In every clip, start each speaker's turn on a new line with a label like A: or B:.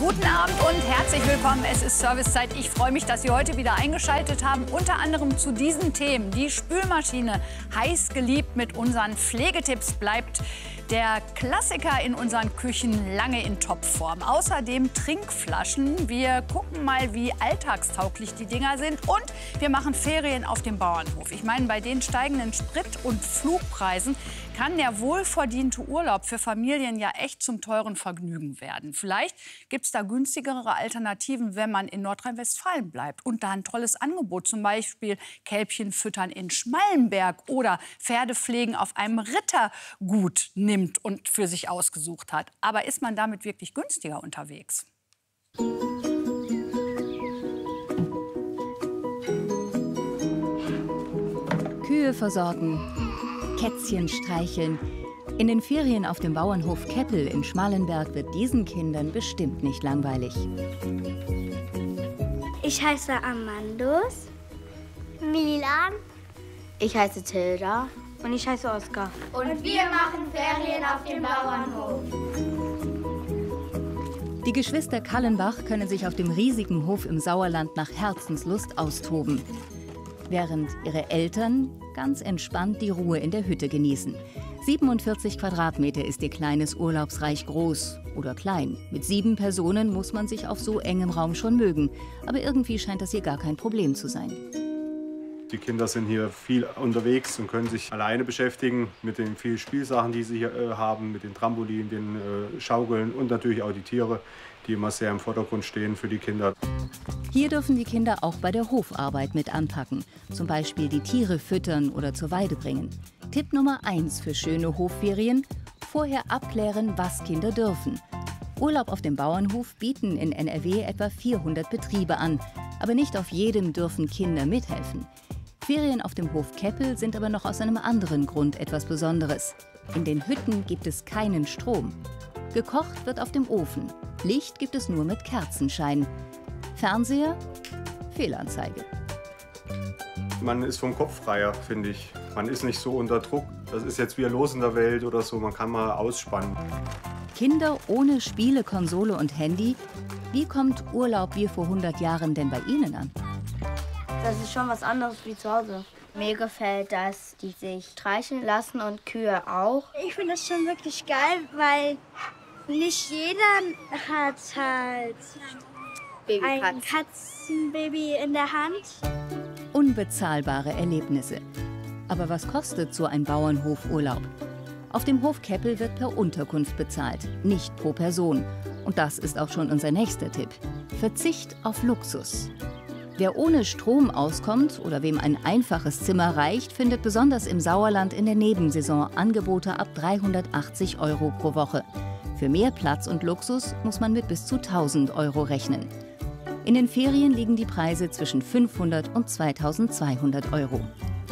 A: Guten Abend und herzlich willkommen. Es ist Servicezeit. Ich freue mich, dass Sie heute wieder eingeschaltet haben. Unter anderem zu diesen Themen. Die Spülmaschine, heiß geliebt mit unseren Pflegetipps, bleibt der Klassiker in unseren Küchen lange in Topform. Außerdem Trinkflaschen. Wir gucken mal, wie alltagstauglich die Dinger sind. Und wir machen Ferien auf dem Bauernhof. Ich meine, bei den steigenden Sprit- und Flugpreisen kann der wohlverdiente Urlaub für Familien ja echt zum teuren Vergnügen werden. Vielleicht gibt es da günstigere Alternativen, wenn man in Nordrhein-Westfalen bleibt. Und da ein tolles Angebot, zum Beispiel Kälbchen füttern in Schmallenberg oder Pferdepflegen auf einem Rittergut nimmt und für sich ausgesucht hat. Aber ist man damit wirklich günstiger unterwegs?
B: Kühe versorgen, Kätzchen streicheln. In den Ferien auf dem Bauernhof Keppel in Schmallenberg wird diesen Kindern bestimmt nicht langweilig.
C: Ich heiße Amandus. Milan.
D: Ich heiße Tilda.
C: Und ich heiße Oskar.
D: Und wir machen Ferien auf dem Bauernhof.
B: Die Geschwister Kallenbach können sich auf dem riesigen Hof im Sauerland nach Herzenslust austoben, während ihre Eltern ganz entspannt die Ruhe in der Hütte genießen. 47 Quadratmeter ist ihr kleines Urlaubsreich groß oder klein. Mit 7 Personen muss man sich auf so engem Raum schon mögen. Aber irgendwie scheint das hier gar kein Problem zu sein.
E: Die Kinder sind hier viel unterwegs und können sich alleine beschäftigen mit den vielen Spielsachen, die sie hier haben, mit den Trampolinen, den Schaukeln und natürlich auch die Tiere, die immer sehr im Vordergrund stehen für die Kinder.
B: Hier dürfen die Kinder auch bei der Hofarbeit mit anpacken. Zum Beispiel die Tiere füttern oder zur Weide bringen. Tipp Nummer 1 für schöne Hofferien: vorher abklären, was Kinder dürfen. Urlaub auf dem Bauernhof bieten in NRW etwa 400 Betriebe an. Aber nicht auf jedem dürfen Kinder mithelfen. Ferien auf dem Hof Keppel sind aber noch aus einem anderen Grund etwas Besonderes. In den Hütten gibt es keinen Strom. Gekocht wird auf dem Ofen. Licht gibt es nur mit Kerzenschein. Fernseher? Fehlanzeige.
E: Man ist vom Kopf freier, finde ich. Man ist nicht so unter Druck. Das ist jetzt wieder los in der Welt oder so. Man kann mal ausspannen.
B: Kinder ohne Spiele, Konsole und Handy. Wie kommt Urlaub wie vor 100 Jahren denn bei Ihnen an?
D: Das ist schon was anderes wie zu Hause. Mir gefällt, dass die sich streicheln lassen und Kühe auch.
C: Ich finde das schon wirklich geil, weil nicht jeder hat halt ein Katzenbaby in der Hand.
B: Unbezahlbare Erlebnisse. Aber was kostet so ein Bauernhofurlaub? Auf dem Hof Keppel wird per Unterkunft bezahlt, nicht pro Person. Und das ist auch schon unser nächster Tipp. Verzicht auf Luxus. Wer ohne Strom auskommt oder wem ein einfaches Zimmer reicht, findet besonders im Sauerland in der Nebensaison Angebote ab 380 € pro Woche. Für mehr Platz und Luxus muss man mit bis zu 1.000 € rechnen. In den Ferien liegen die Preise zwischen 500 und 2.200 €.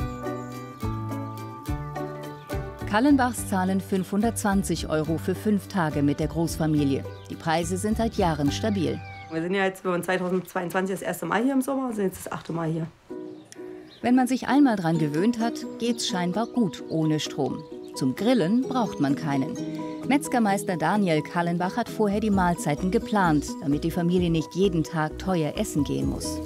B: Kallenbachs zahlen 520 € für 5 Tage mit der Großfamilie. Die Preise sind seit Jahren stabil.
F: Wir sind ja jetzt 2022 das erste Mal hier im Sommer, sind jetzt das 8. Mal hier.
B: Wenn man sich einmal dran gewöhnt hat, geht's scheinbar gut ohne Strom. Zum Grillen braucht man keinen. Metzgermeister Daniel Kallenbach hat vorher die Mahlzeiten geplant, damit die Familie nicht jeden Tag teuer essen gehen muss.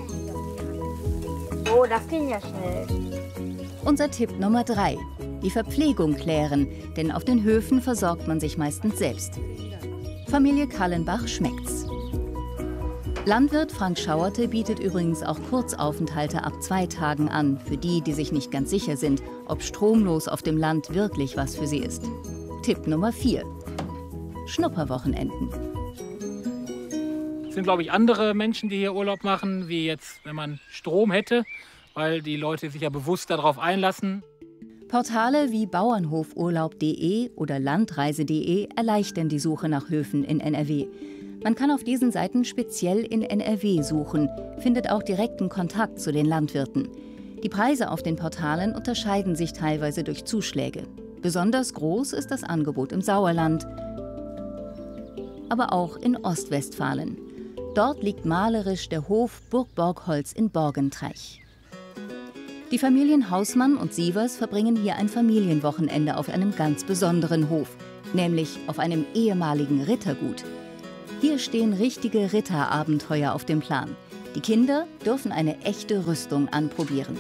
C: Oh, das ging ja schnell.
B: Unser Tipp Nummer 3. Die Verpflegung klären, denn auf den Höfen versorgt man sich meistens selbst. Familie Kallenbach schmeckt's. Landwirt Frank Schauerte bietet übrigens auch Kurzaufenthalte ab 2 Tagen an, für die, die sich nicht ganz sicher sind, ob stromlos auf dem Land wirklich was für sie ist. Tipp Nummer 4. Schnupperwochenenden.
G: Es sind, glaube ich, andere Menschen, die hier Urlaub machen, wie jetzt, wenn man Strom hätte, weil die Leute sich ja bewusst darauf einlassen.
B: Portale wie bauernhofurlaub.de oder landreise.de erleichtern die Suche nach Höfen in NRW. Man kann auf diesen Seiten speziell in NRW suchen, findet auch direkten Kontakt zu den Landwirten. Die Preise auf den Portalen unterscheiden sich teilweise durch Zuschläge. Besonders groß ist das Angebot im Sauerland, aber auch in Ostwestfalen. Dort liegt malerisch der Hof Burg Borgholz in Borgentreich. Die Familien Hausmann und Sievers verbringen hier ein Familienwochenende auf einem ganz besonderen Hof, nämlich auf einem ehemaligen Rittergut. Hier stehen richtige Ritterabenteuer auf dem Plan. Die Kinder dürfen eine echte Rüstung anprobieren.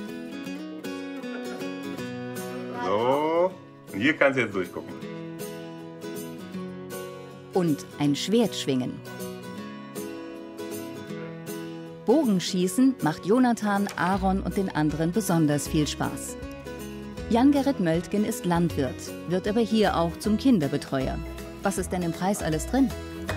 H: So, und hier kannst du jetzt durchgucken.
B: Und ein Schwert schwingen. Bogenschießen macht Jonathan, Aaron und den anderen besonders viel Spaß. Jan-Gerrit Möltgen ist Landwirt, wird aber hier auch zum Kinderbetreuer. Was ist denn im Preis alles drin?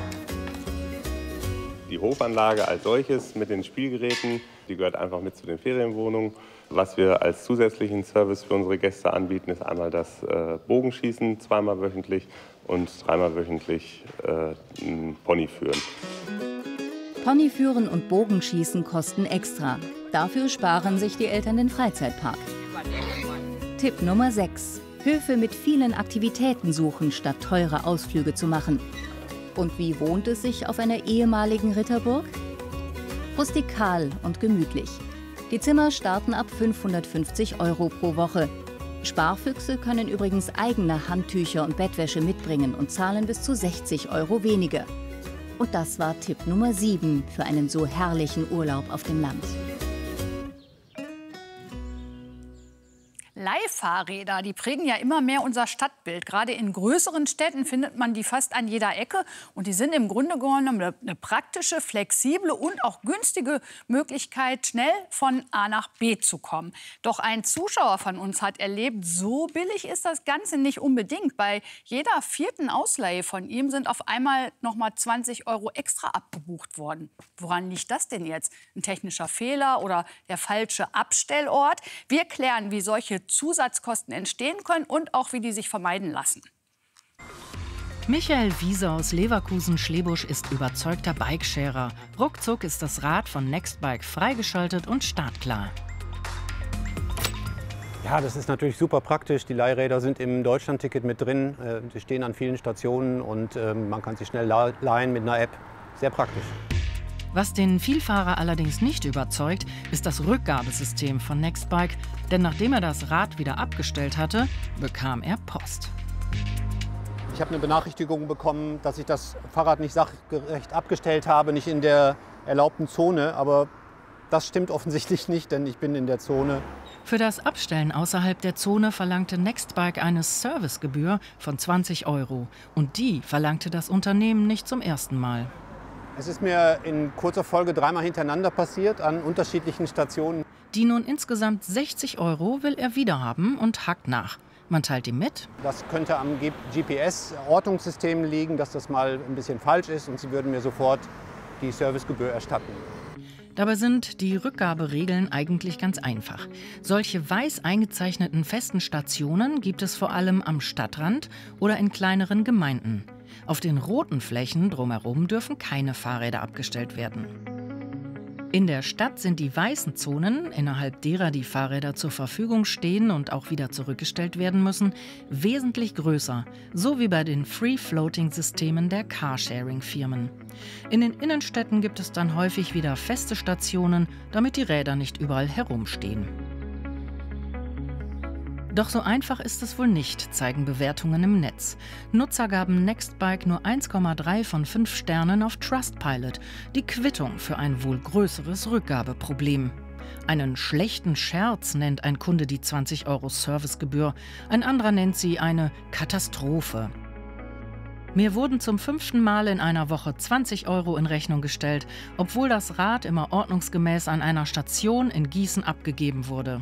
H: Die Hofanlage als solches mit den Spielgeräten, die gehört einfach mit zu den Ferienwohnungen. Was wir als zusätzlichen Service für unsere Gäste anbieten, ist einmal das Bogenschießen zweimal wöchentlich und dreimal wöchentlich ein Pony führen.
B: Ponyführen und Bogenschießen kosten extra. Dafür sparen sich die Eltern den Freizeitpark. Tipp Nummer 6. Höfe mit vielen Aktivitäten suchen, statt teure Ausflüge zu machen. Und wie wohnt es sich auf einer ehemaligen Ritterburg? Rustikal und gemütlich. Die Zimmer starten ab 550 € pro Woche. Sparfüchse können übrigens eigene Handtücher und Bettwäsche mitbringen und zahlen bis zu 60 € weniger. Und das war Tipp Nummer 7 für einen so herrlichen Urlaub auf dem Land.
A: Leihfahrräder, die prägen ja immer mehr unser Stadtbild. Gerade in größeren Städten findet man die fast an jeder Ecke. Und die sind im Grunde genommen eine praktische, flexible und auch günstige Möglichkeit, schnell von A nach B zu kommen. Doch ein Zuschauer von uns hat erlebt, so billig ist das Ganze nicht unbedingt. Bei jeder 4. Ausleihe von ihm sind auf einmal noch mal 20 € extra abgebucht worden. Woran liegt das denn jetzt? Ein technischer Fehler oder der falsche Abstellort? Wir klären, wie solche Zusatzkosten entstehen können und auch, wie die sich vermeiden lassen.
I: Michael Wiese aus Leverkusen-Schlebusch ist überzeugter Bikesharer. Ruckzuck ist das Rad von Nextbike freigeschaltet und startklar.
J: Ja, das ist natürlich super praktisch. Die Leihräder sind im Deutschlandticket mit drin. Die stehen an vielen Stationen und man kann sie schnell leihen mit einer App. Sehr praktisch.
I: Was den Vielfahrer allerdings nicht überzeugt, ist das Rückgabesystem von Nextbike. Denn nachdem er das Rad wieder abgestellt hatte, bekam er Post.
J: Ich habe eine Benachrichtigung bekommen, dass ich das Fahrrad nicht sachgerecht abgestellt habe, nicht in der erlaubten Zone. Aber das stimmt offensichtlich nicht, denn ich bin in der Zone.
I: Für das Abstellen außerhalb der Zone verlangte Nextbike eine Servicegebühr von 20 €. Und die verlangte das Unternehmen nicht zum ersten Mal.
J: Es ist mir in kurzer Folge 3-mal hintereinander passiert, an unterschiedlichen Stationen.
I: Die nun insgesamt 60 € will er wiederhaben und hakt nach. Man teilt ihm mit.
J: Das könnte am GPS-Ortungssystem liegen, dass das mal ein bisschen falsch ist und sie würden mir sofort die Servicegebühr erstatten.
I: Dabei sind die Rückgaberegeln eigentlich ganz einfach. Solche weiß eingezeichneten festen Stationen gibt es vor allem am Stadtrand oder in kleineren Gemeinden. Auf den roten Flächen drumherum dürfen keine Fahrräder abgestellt werden. In der Stadt sind die weißen Zonen, innerhalb derer die Fahrräder zur Verfügung stehen und auch wieder zurückgestellt werden müssen, wesentlich größer, so wie bei den Free-Floating-Systemen der Carsharing-Firmen. In den Innenstädten gibt es dann häufig wieder feste Stationen, damit die Räder nicht überall herumstehen. Doch so einfach ist es wohl nicht, zeigen Bewertungen im Netz. Nutzer gaben Nextbike nur 1,3 von 5 Sternen auf Trustpilot, die Quittung für ein wohl größeres Rückgabeproblem. Einen schlechten Scherz nennt ein Kunde die 20 € Servicegebühr, ein anderer nennt sie eine Katastrophe. Mir wurden zum 5. Mal in einer Woche 20 € in Rechnung gestellt, obwohl das Rad immer ordnungsgemäß an einer Station in Gießen abgegeben wurde.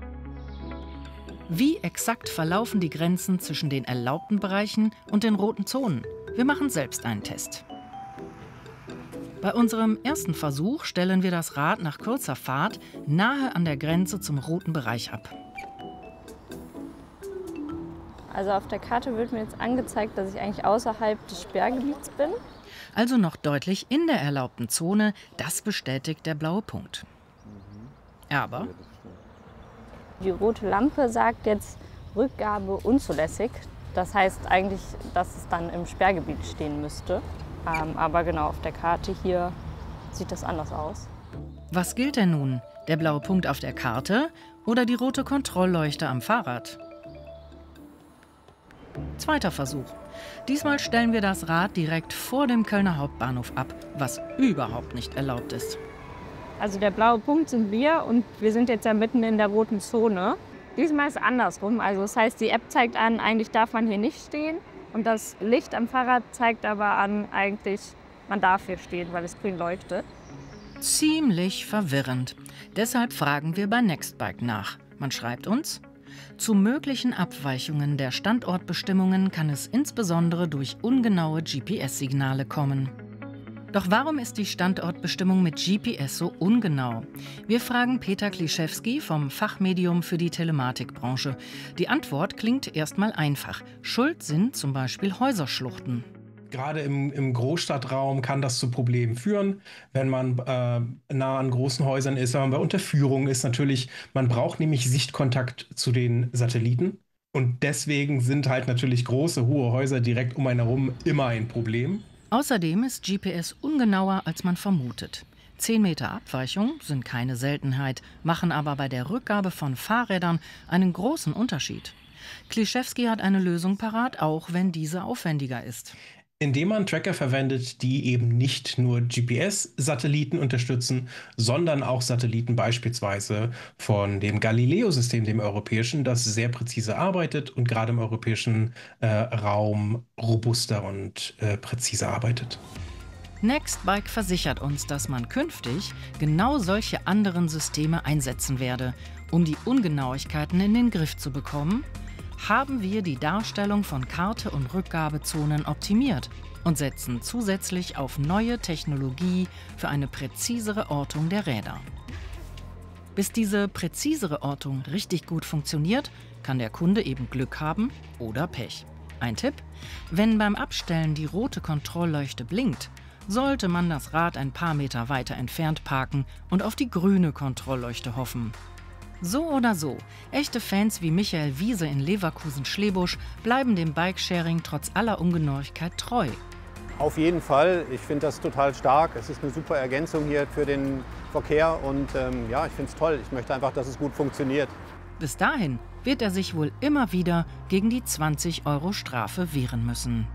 I: Wie exakt verlaufen die Grenzen zwischen den erlaubten Bereichen und den roten Zonen? Wir machen selbst einen Test. Bei unserem ersten Versuch stellen wir das Rad nach kurzer Fahrt nahe an der Grenze zum roten Bereich ab.
K: Also auf der Karte wird mir jetzt angezeigt, dass ich eigentlich außerhalb des Sperrgebiets bin.
I: Also noch deutlich in der erlaubten Zone, das bestätigt der blaue Punkt. Aber
K: die rote Lampe sagt jetzt Rückgabe unzulässig. Das heißt eigentlich, dass es dann im Sperrgebiet stehen müsste. Aber genau, auf der Karte hier sieht das anders aus.
I: Was gilt denn nun? Der blaue Punkt auf der Karte oder die rote Kontrollleuchte am Fahrrad? Zweiter Versuch. Diesmal stellen wir das Rad direkt vor dem Kölner Hauptbahnhof ab, was überhaupt nicht erlaubt ist.
K: Also der blaue Punkt sind wir und wir sind jetzt ja mitten in der roten Zone. Diesmal ist es andersrum. Also das heißt, die App zeigt an, eigentlich darf man hier nicht stehen. Und das Licht am Fahrrad zeigt aber an, eigentlich man darf hier stehen, weil es grün leuchtet.
I: Ziemlich verwirrend. Deshalb fragen wir bei Nextbike nach. Man schreibt uns: Zu möglichen Abweichungen der Standortbestimmungen kann es insbesondere durch ungenaue GPS-Signale kommen. Doch warum ist die Standortbestimmung mit GPS so ungenau? Wir fragen Peter Kliszewski vom Fachmedium für die Telematikbranche. Die Antwort klingt erstmal einfach. Schuld sind zum Beispiel Häuserschluchten.
L: Gerade im Großstadtraum kann das zu Problemen führen, wenn man nah an großen Häusern ist, wenn man bei Unterführungen ist. Natürlich, man braucht nämlich Sichtkontakt zu den Satelliten. Und deswegen sind halt natürlich große, hohe Häuser direkt um einen herum immer ein Problem.
I: Außerdem ist GPS ungenauer, als man vermutet. 10 Meter Abweichung sind keine Seltenheit, machen aber bei der Rückgabe von Fahrrädern einen großen Unterschied. Kliszewski hat eine Lösung parat, auch wenn diese aufwendiger ist.
L: Indem man Tracker verwendet, die eben nicht nur GPS-Satelliten unterstützen, sondern auch Satelliten beispielsweise von dem Galileo-System, dem europäischen, das sehr präzise arbeitet und gerade im europäischen Raum robuster und präziser arbeitet.
I: Nextbike versichert uns, dass man künftig genau solche anderen Systeme einsetzen werde. Um die Ungenauigkeiten in den Griff zu bekommen, haben wir die Darstellung von Karte und Rückgabezonen optimiert und setzen zusätzlich auf neue Technologie für eine präzisere Ortung der Räder. Bis diese präzisere Ortung richtig gut funktioniert, kann der Kunde eben Glück haben oder Pech. Ein Tipp: Wenn beim Abstellen die rote Kontrollleuchte blinkt, sollte man das Rad ein paar Meter weiter entfernt parken und auf die grüne Kontrollleuchte hoffen. So oder so, echte Fans wie Michael Wiese in Leverkusen-Schlebusch bleiben dem Bikesharing trotz aller Ungenauigkeit treu.
J: Auf jeden Fall. Ich finde das total stark. Es ist eine super Ergänzung hier für den Verkehr und ja, ich finde es toll. Ich möchte einfach, dass es gut funktioniert.
I: Bis dahin wird er sich wohl immer wieder gegen die 20 € Strafe wehren müssen.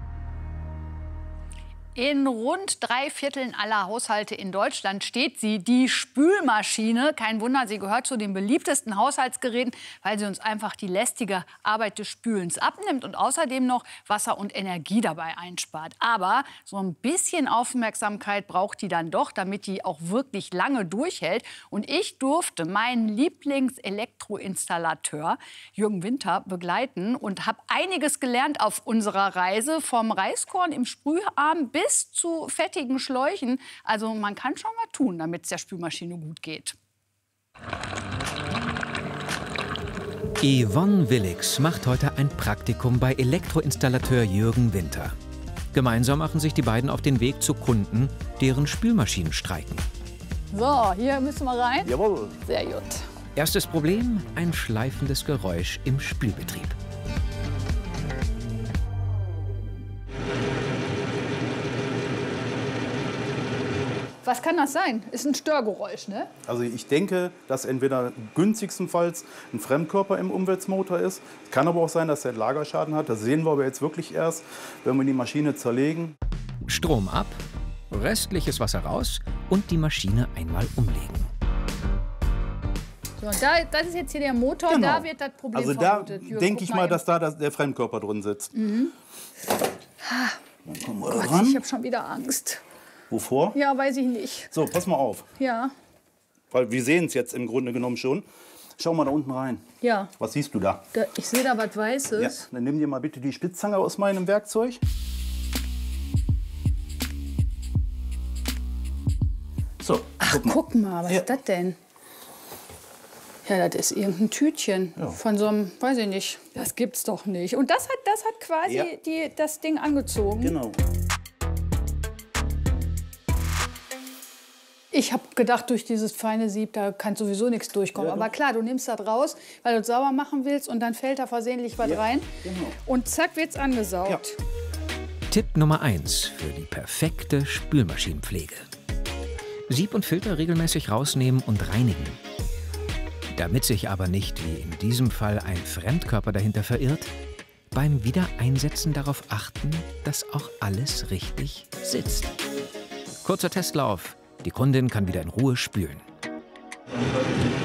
A: In rund 3/4 aller Haushalte in Deutschland steht sie, die Spülmaschine. Kein Wunder, sie gehört zu den beliebtesten Haushaltsgeräten, weil sie uns einfach die lästige Arbeit des Spülens abnimmt und außerdem noch Wasser und Energie dabei einspart. Aber so ein bisschen Aufmerksamkeit braucht die dann doch, damit die auch wirklich lange durchhält. Und ich durfte meinen Lieblingselektroinstallateur Jürgen Winter begleiten und habe einiges gelernt auf unserer Reise, vom Reiskorn im Sprüharm bis zu fettigen Schläuchen. Also man kann schon was tun, damit es der Spülmaschine gut geht.
M: Yvonne Willix macht heute ein Praktikum bei Elektroinstallateur Jürgen Winter. Gemeinsam machen sich die beiden auf den Weg zu Kunden, deren Spülmaschinen streiken.
A: So, hier müssen wir rein.
M: Jawohl.
A: Sehr gut.
M: Erstes Problem: ein schleifendes Geräusch im Spülbetrieb.
A: Was kann das sein? Ist ein Störgeräusch, ne?
N: Also ich denke, dass entweder günstigstenfalls ein Fremdkörper im Umweltmotor ist. Es kann aber auch sein, dass er Lagerschaden hat. Das sehen wir aber jetzt wirklich erst, wenn wir die Maschine zerlegen.
M: Strom ab, restliches Wasser raus und die Maschine einmal umlegen.
A: So, das ist jetzt hier der Motor,
N: Genau.
A: Da wird das Problem
N: Also da
A: vermutet. Jürgen,
N: denke ich
A: guck
N: mal,
A: eben.
N: dass da der Fremdkörper drin sitzt.
A: Mhm.
N: Dann kommen wir
A: Gott,
N: ran.
A: ich habe schon wieder Angst.
N: Wovor?
A: Ja, weiß ich nicht.
N: So, pass mal auf.
A: Ja,
N: Weil wir sehen es jetzt im Grunde genommen schon. Schau mal da unten rein.
A: ja.
N: Was siehst du da?
A: Ich sehe da was Weißes.
N: Ja, dann nimm dir mal bitte die Spitzzange aus meinem Werkzeug. So,
A: Guck mal, was ist das denn? Ja, das ist irgendein Tütchen von so einem, weiß ich nicht. Das gibt's doch nicht. Und das hat quasi
N: Ja.
A: das Ding angezogen.
N: Genau.
A: Ich habe gedacht, durch dieses feine Sieb, da kann sowieso nichts durchkommen.
N: Ja,
A: Aber klar, du nimmst das raus, weil du es sauber machen willst und dann fällt da versehentlich was rein.
N: Genau.
A: Und zack, wird's angesaugt.
M: Tipp Nummer 1 für die perfekte Spülmaschinenpflege: Sieb und Filter regelmäßig rausnehmen und reinigen. Damit sich aber nicht wie in diesem Fall ein Fremdkörper dahinter verirrt, beim Wiedereinsetzen darauf achten, dass auch alles richtig sitzt. Kurzer Testlauf. Die Kundin kann wieder in Ruhe spülen.